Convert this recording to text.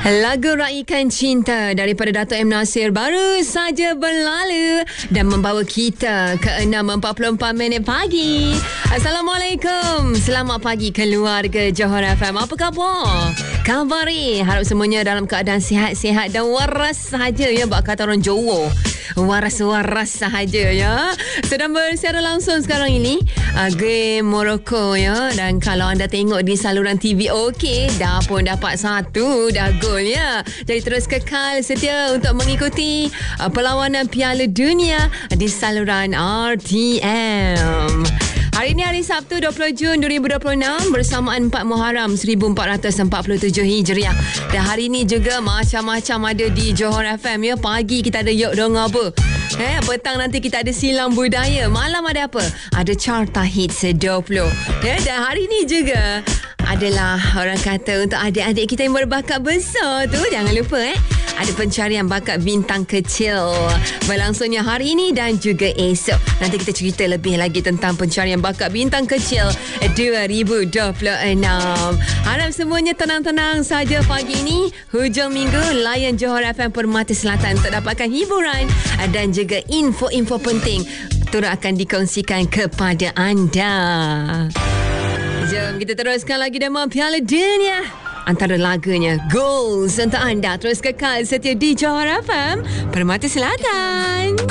Lagu Raikan Cinta daripada Dato' M. Nasir baru saja berlalu dan membawa kita ke 6.44 pagi. Assalamualaikum. Selamat pagi keluarga Johor FM. Apa khabar? Khabari, harap semuanya dalam keadaan sihat-sihat dan waras sahaja ya, bak kata orang Johor. Waras-waras sahaja ya. Sedang bersiaran langsung sekarang ini game Morocco ya, dan kalau anda tengok di saluran TV OK, dah pun dapat satu dah gol ya. Jadi terus kekal setia untuk mengikuti perlawanan Piala Dunia di saluran RTM. Hari ini hari Sabtu 20 Jun 2026 bersamaan 4 Muharram 1447 Hijriah. Dan hari ini juga macam-macam ada di Johor FM ya. Pagi kita ada Yok Dong Apa. Petang nanti kita ada Silang Budaya. Malam ada apa? Ada Carta Hits 20. Ya, dan hari ini juga adalah orang kata untuk adik-adik kita yang berbakat besar tu, jangan lupa ada pencarian bakat bintang kecil berlangsungnya hari ini dan juga esok. Nanti kita cerita lebih lagi tentang pencarian bakat bintang kecil 2026. Harap semuanya tenang-tenang saja pagi ini. Hujung minggu, layan Johor FM Permata Selatan untuk dapatkan hiburan dan juga info-info penting turut akan dikongsikan kepada anda. Jom kita teruskan lagi demo Piala Dunia. Antara lagunya Goals untuk anda. Terus kekal setia di Johor FM Permata Selatan.